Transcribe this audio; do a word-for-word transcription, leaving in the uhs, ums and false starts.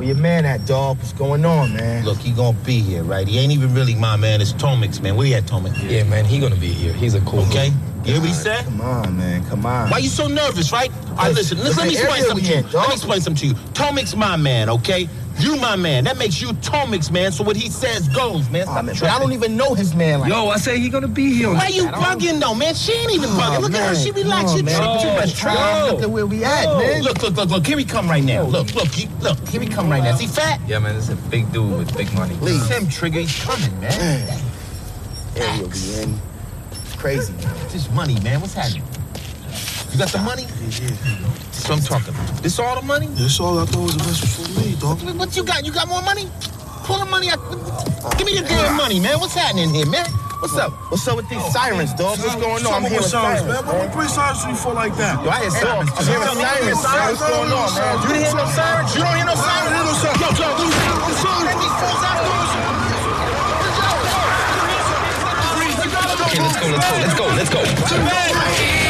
Where your man at, dog? What's going on, man? Look, he gonna be here, right? He ain't even really my man. It's Tomix, man. Where you at, Tomix? Yeah, man, he gonna be here. He's a cool Okay? guy. You hear what he said? Come on, man. Come on. Why you so nervous, right? All right, listen. Listen, let me explain something to you. Let me explain something to you. Tomix my man, okay? You my man. That makes you Tomix, man. So what he says goes, man. Stop Oh, man, but I don't even know his man like Yo, I say he gonna be here. Why you bugging, though, man? She ain't even Oh, bugging. Look man. at her. She relaxed. Oh, You man. tripping too Yo, much. Try. yo. Look at where we at, Yo. man. Look, look, look, look. Here he come right now. Look, look, he, look. Here he come right now. Is he fat? Yeah, man, this is a big dude with big money. Please. Him, Trigger. He's coming, man. Man. There he'll be in. It's crazy, man. This money, man. What's happening? You got the money? Yeah, yeah. That's what I'm talking about. This all the money? That's all I thought was the best for me, dog. What you got? You got more money? Pull the money out. Give me the damn money, man. What's happening here, man? What's up? What's up with these sirens, dog? What's going on? I'm What's hearing up with sirens, sirens, man. What what bring sirens to you for like that? Yo, I hear sirens. I'm hearing sirens. What's going on, man? You didn't hear no sirens? You don't hear no sirens? I don't hear no sirens. Yo, yo, I'm sorry. Let these fools after us. Okay, let's go, let's go, let's go, let's go.